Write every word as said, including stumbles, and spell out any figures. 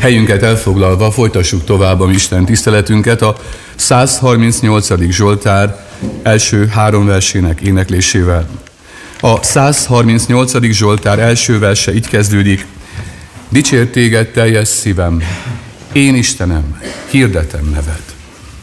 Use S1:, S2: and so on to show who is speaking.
S1: Helyünket elfoglalva folytassuk tovább a Isten tiszteletünket a száz harmincnyolcadik Zsoltár első három versének éneklésével. A száz harmincnyolcadik Zsoltár első verse így kezdődik: Dicsért téged teljes szívem, én Istenem, hirdetem neved.